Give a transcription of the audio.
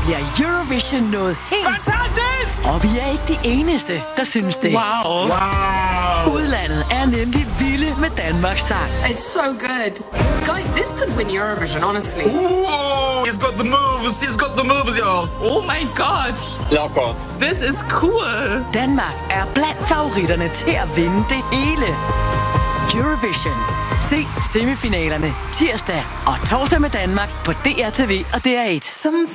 bliver Eurovision noget helt... Fantastisk! Og vi er ikke de eneste, der synes det. Wow. Udlandet er nemlig vilde med Danmarks sang. It's so good. Guys, this could win Eurovision, honestly. Ooh, he's got the moves, y'all. Oh my god. Locker. This is cool. Danmark er blandt favoritterne til at vinde det hele. Eurovision. Se semifinalerne tirsdag og torsdag med Danmark på DRTV og DR1.